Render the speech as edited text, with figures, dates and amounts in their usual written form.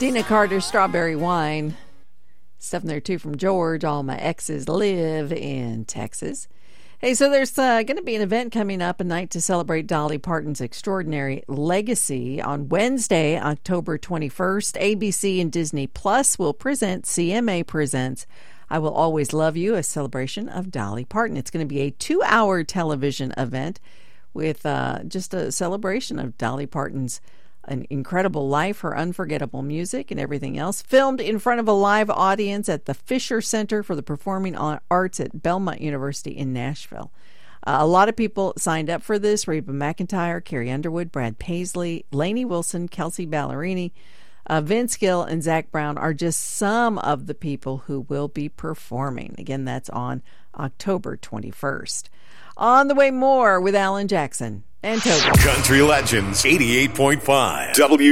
Dina Carter's Strawberry Wine. Stuff in there, too, from George. All my exes live in Texas. Hey, so there's going to be an event coming up, a night to celebrate Dolly Parton's extraordinary legacy. On Wednesday, October 21st, ABC and Disney Plus will present CMA Presents I Will Always Love You, a celebration of Dolly Parton. It's going to be a 2-hour television event with just a celebration of Dolly Parton's an incredible life, her unforgettable music, and everything else. Filmed in front of a live audience at the Fisher Center for the Performing Arts at Belmont University in Nashville. A lot of people signed up for this. Reba McEntire, Carrie Underwood, Brad Paisley, Lainey Wilson, Kelsey Ballerini, Vince Gill, and Zach Brown are just some of the people who will be performing. Again, that's on October 21st. On the way, more with Alan Jackson and Toby. Country Legends 88.5 W.